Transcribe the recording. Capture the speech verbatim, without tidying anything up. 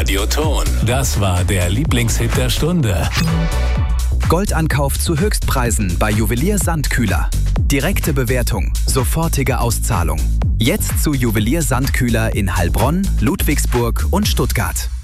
Radioton. Das war der Lieblingshit der Stunde. Goldankauf zu Höchstpreisen bei Juwelier Sandkühler. Direkte Bewertung, sofortige Auszahlung. Jetzt zu Juwelier Sandkühler in Heilbronn, Ludwigsburg und Stuttgart.